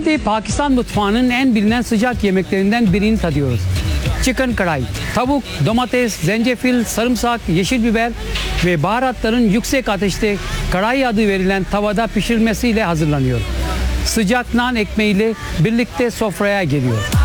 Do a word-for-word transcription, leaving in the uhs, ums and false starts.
Şimdi Pakistan mutfağının en bilinen sıcak yemeklerinden birini tadıyoruz. Chicken Karai. Tavuk, domates, zencefil, sarımsak, yeşil biber ve baharatların yüksek ateşte karai adı verilen tavada pişirilmesiyle hazırlanıyor. Sıcak naan ekmeğiyle birlikte sofraya geliyor.